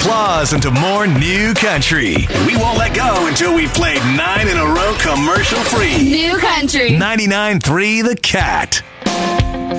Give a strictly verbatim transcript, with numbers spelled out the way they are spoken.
applause into more new country. We won't let go until we've played nine in a row commercial free. New country. ninety-nine point three The Cat.